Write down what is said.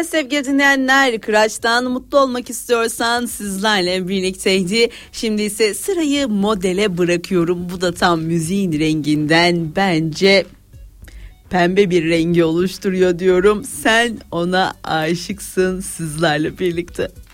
Evet sevgili dinleyenler, Kıraç'tan mutlu olmak istiyorsan sizlerle birlikteydi. Şimdi ise sırayı modele bırakıyorum. Bu da tam müziğin renginden bence pembe bir rengi oluşturuyor diyorum. Sen ona aşıksın, sizlerle birlikte.